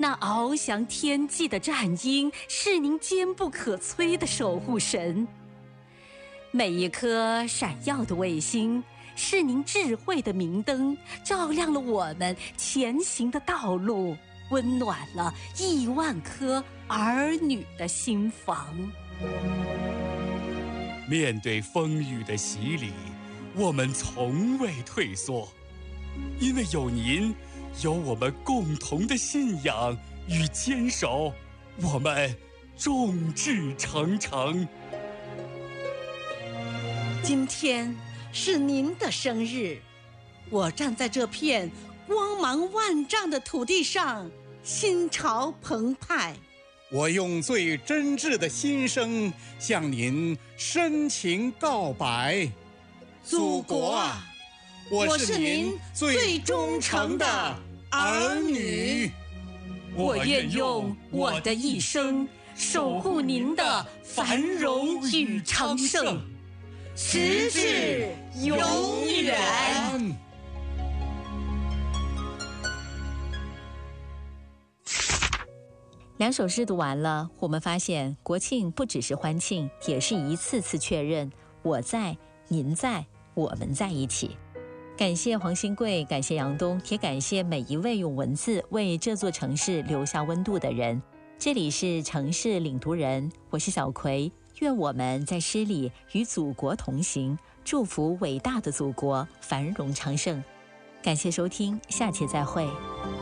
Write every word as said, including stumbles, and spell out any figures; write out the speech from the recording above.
那翱翔天际的战鹰是您坚不可摧的守护神。每一颗闪耀的卫星是您智慧的明灯，照亮了我们前行的道路，温暖了亿万颗儿女的心房。 面对风雨的洗礼，我们从未退缩，因为有您，有我们共同的信仰与坚守，我们众志成城。 今天是您的生日，我站在这片光芒万丈的土地上，心潮澎湃。 我用最真挚的心声向您深情告白，祖国啊，我是您最忠诚的儿女。 我愿用我的一生守护您的繁荣与昌盛，直至永远。两首诗读完了，我们发现国庆不只是欢庆，也是一次次确认我在，您在，我们在一起。感谢黄新贵，感谢杨东，也感谢每一位用文字为这座城市留下温度的人。这里是城市领读人，我是小葵，愿我们在诗里与祖国同行，祝福伟大的祖国繁荣昌盛。感谢收听，下期再会。